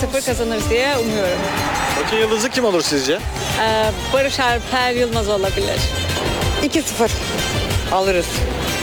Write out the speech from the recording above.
2-0 kazanırız diye umuyorum. Maçın yıldızı kim olur sizce? Barış Alper Yılmaz olabilir. 2-0 alırız.